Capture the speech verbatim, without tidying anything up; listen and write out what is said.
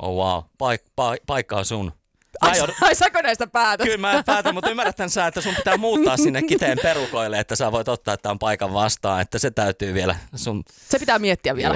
Oh wow, Paik- pa- paikka on sun. Ai, joudun... ai säkö näistä päätöt? Kyllä mä päätän, mutta ymmärrätän sä, että sun pitää muuttaa sinne Kiteen perukoille, että sä voit ottaa tämän paikan vastaan, että se täytyy vielä sun... Se pitää miettiä vielä.